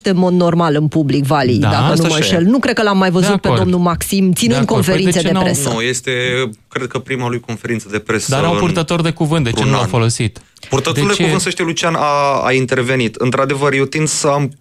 în mod normal în public, Vali, dacă nu mă înșel. Nu cred că l-am mai văzut pe domnul Maxim ținând conferințe de presă. Nu, este, cred că prima lui conferință de presă. Dar au purtător de cuvânt, de ce nu l-au folosit? Purtătorul de cuvânt, să știe, Lucian, a intervenit. Într-adevăr, eu tind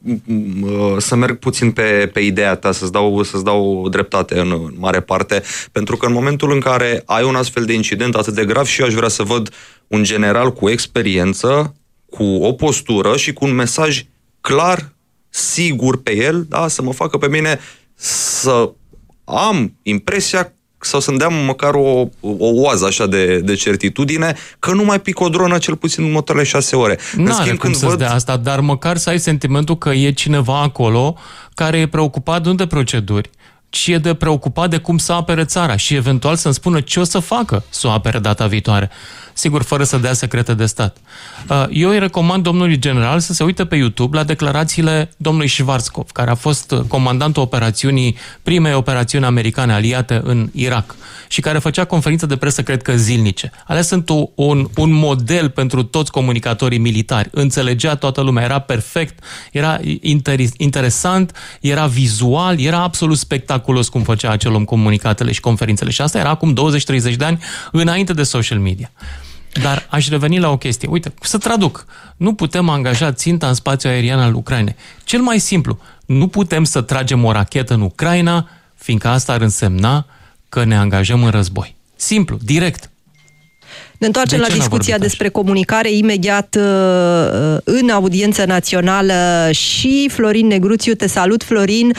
să merg puțin pe ideea ta, să-ți dau dreptate în mare parte, pentru că în momentul în care ai un astfel de incident atât de grav, și eu aș vrea să văd un general cu experiență, cu o postură și cu un mesaj clar, sigur pe el, da, să mă facă pe mine să am impresia sau să-mi dea măcar o oază așa de certitudine că nu mai pic o dronă cel puțin în următoarele 6 ore. N-are cum să-ți dea asta, dar măcar să ai sentimentul că e cineva acolo care e preocupat nu de proceduri, ci e de preocupat de cum să apere țara și eventual să-mi spună ce o să facă să o apere data viitoare. Sigur, fără să dea secrete de stat. Eu îi recomand domnului general să se uite pe YouTube la declarațiile domnului Schwarzkopf, care a fost comandantul primei operațiuni americane aliate în Irak și care făcea conferințe de presă, cred că zilnice. Alea sunt un model pentru toți comunicatorii militari. Înțelegea toată lumea, era perfect, era interesant, era vizual, era absolut spectaculos cum făcea acel om comunicatele și conferințele. Și asta era acum 20-30 de ani înainte de social media. Dar aș reveni la o chestie. Uite, să traduc. Nu putem angaja ținta în spațiul aerian al Ucrainei. Cel mai simplu, nu putem să tragem o rachetă în Ucraina, fiindcă asta ar însemna că ne angajăm în război. Simplu, direct. Ne întoarcem la discuția despre comunicare imediat în audiență națională și Florin Negruțiu. Te salut, Florin.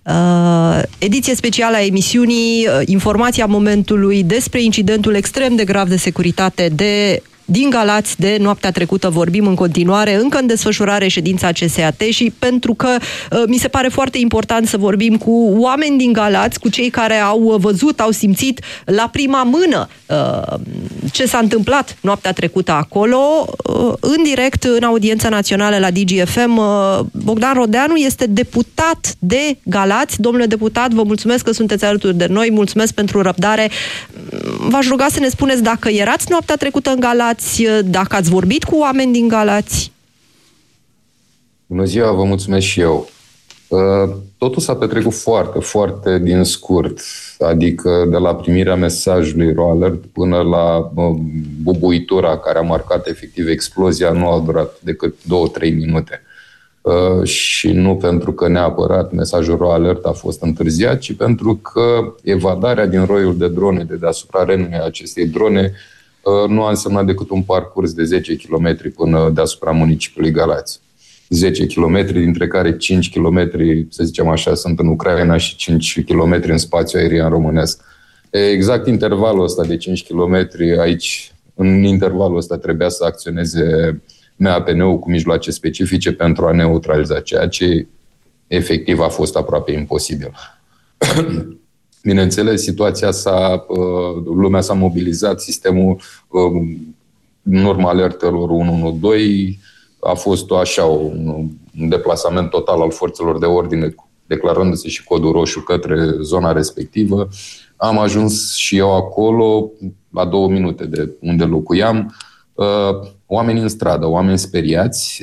Ediție specială a emisiunii, informația momentului despre incidentul extrem de grav de securitate din Galați de noaptea trecută. Vorbim în continuare, încă în desfășurare ședința CSAT și pentru că mi se pare foarte important să vorbim cu oameni din Galați, cu cei care au văzut, au simțit la prima mână ce s-a întâmplat noaptea trecută acolo. În direct, în audiența națională la DGFM, Bogdan Rodeanu este deputat de Galați. Domnule deputat, vă mulțumesc că sunteți alături de noi, mulțumesc pentru răbdare. V-aș ruga să ne spuneți dacă erați noaptea trecută în Galați, dacă ați vorbit cu oameni din Galați. Bună ziua, vă mulțumesc și eu. Totul s-a petrecut foarte, foarte din scurt, adică de la primirea mesajului RoAlert până la bubuitura care a marcat efectiv explozia nu a durat decât 2-3 minute. Și nu pentru că neapărat mesajul RoAlert a fost întârziat, ci pentru că evadarea din roiul de drone de deasupra renului acestei drone nu a însemnat decât un parcurs de 10 km până deasupra municipiului Galați. 10 km, dintre care 5 km, să zicem așa, sunt în Ucraina și 5 km în spațiul aerian românesc. Exact intervalul ăsta de 5 km aici, în intervalul ăsta trebuia să acționeze MAPN-ul cu mijloace specifice pentru a neutraliza, ceea ce efectiv a fost aproape imposibil. Bineînțeles, lumea s-a mobilizat, sistemul în urma alertelor 112 a fost un deplasament total al forțelor de ordine, declarându-se și codul roșu către zona respectivă. Am ajuns și eu acolo, la 2 minute de unde locuiam, oameni în stradă, oameni speriați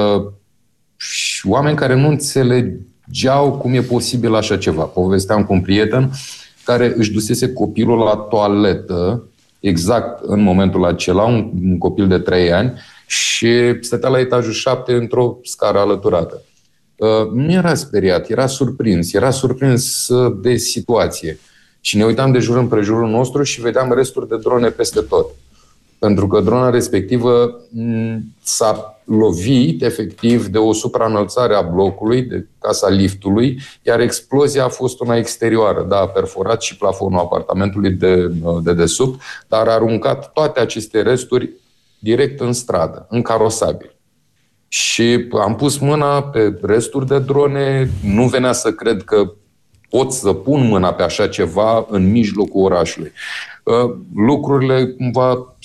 și oameni care nu înțelegeau cum e posibil așa ceva. Povesteam cu un prieten care își dusese copilul la toaletă exact în momentul acela, un copil de 3 ani, și stătea la etajul 7 într-o scară alăturată. Nu era speriat, era surprins de situație. Și ne uitam de jur împrejurul nostru și vedeam resturi de drone peste tot. Pentru că drona respectivă s-a lovit efectiv de o supraînălțare a blocului, de casa liftului, iar explozia a fost una exterioară. Da, a perforat și plafonul apartamentului de dedesubt, dar a aruncat toate aceste resturi direct în stradă, în carosabil. Și am pus mâna pe resturi de drone, nu venea să cred că pot să pun mâna pe așa ceva în mijlocul orașului. Lucrurile cumva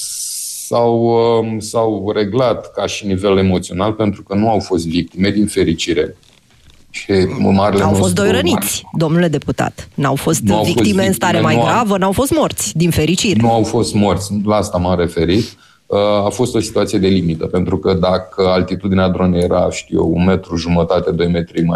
s-au reglat ca și nivel emoțional, pentru că nu au fost victime, din fericire. Au fost 2 răniți, domnule deputat. N-au fost victime în stare mai gravă, n-au fost morți, din fericire. Nu au fost morți, la asta m-am referit. A fost o situație de limită, pentru că dacă altitudinea dronei era, 1,5 m, 2 metri